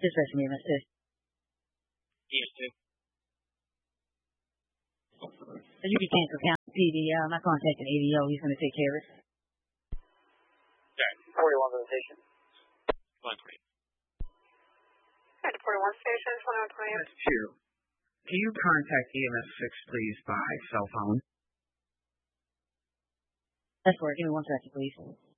Dispatch from EMS 2. EMS 2. You can cancel County PD. I'm not contacting ADO. He's going to take care of it. Okay. 41 to the station. 120. At 41 station, 2120. That's 2. Can you contact EMS 6, please, by cell phone? That's correct. Give me 1 second, please.